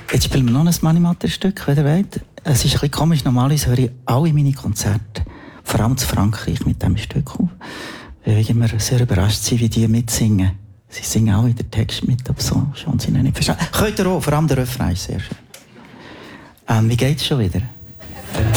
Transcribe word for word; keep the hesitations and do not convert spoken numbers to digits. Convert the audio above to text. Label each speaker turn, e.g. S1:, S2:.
S1: Jetzt spielen wir noch ein Mani-Matter-Stück, wenn ihr wollt. Es ist ein bisschen komisch, normalerweise höre ich alle meine Konzerte, vor allem zu Frankreich, mit diesem Stück auf. Weil ich immer sehr überrascht bin, wie die mitsingen. Sie singen auch in den Text mit, aber so schon sie nicht verstehen. Könnt ihr auch, vor allem der Refrain ist sehr schön. Ähm, wie geht's schon wieder?